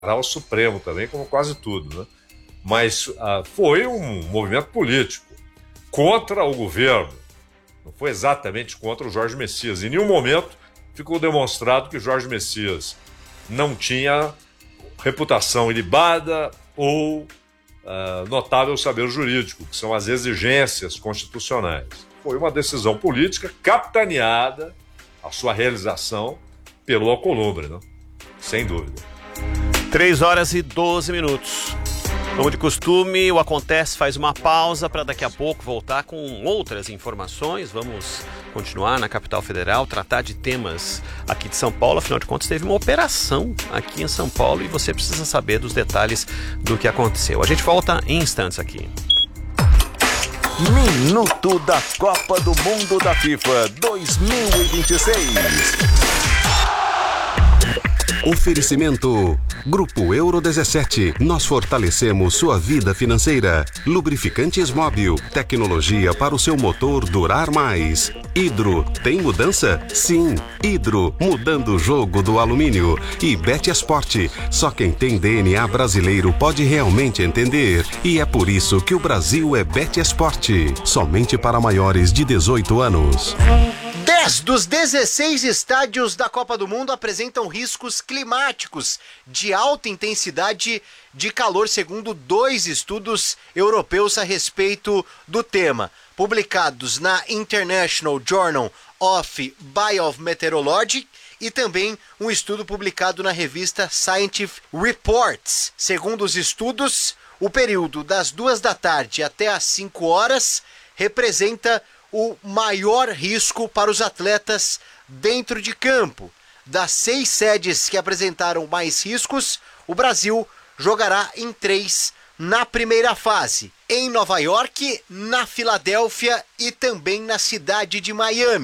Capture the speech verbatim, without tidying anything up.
ao Supremo também, como quase tudo, né? Mas uh, foi um movimento político contra o governo. Não foi exatamente contra o Jorge Messias. Em nenhum momento ficou demonstrado que Jorge Messias não tinha reputação ilibada ou uh, notável saber jurídico, que são as exigências constitucionais. Foi uma decisão política capitaneada, a sua realização, pelo Alcolumbre, né? Sem dúvida. três horas e doze minutos. Como de costume, o Acontece faz uma pausa para daqui a pouco voltar com outras informações. Vamos continuar na capital federal, tratar de temas aqui de São Paulo. Afinal de contas, teve uma operação aqui em São Paulo e você precisa saber dos detalhes do que aconteceu. A gente volta em instantes aqui. Minuto da Copa do Mundo da FIFA dois mil e vinte e seis. Oferecimento Grupo Euro dezessete. Nós fortalecemos sua vida financeira. Lubrificantes Móbil. Tecnologia para o seu motor durar mais. Hidro. Tem mudança? Sim. Hidro. Mudando o jogo do alumínio. E Bet Esporte. Só quem tem D N A brasileiro pode realmente entender. E é por isso que o Brasil é Bet Esporte. Somente para maiores de dezoito anos. dez dos dezesseis estádios da Copa do Mundo apresentam riscos climáticos de alta intensidade de calor, segundo dois estudos europeus a respeito do tema, publicados na International Journal of Biometeorology e também um estudo publicado na revista Scientific Reports. Segundo os estudos, o período das duas da tarde até às cinco horas representa o maior risco para os atletas dentro de campo. Das seis sedes que apresentaram mais riscos, o Brasil jogará em três na primeira fase, em Nova York, na Filadélfia e também na cidade de Miami.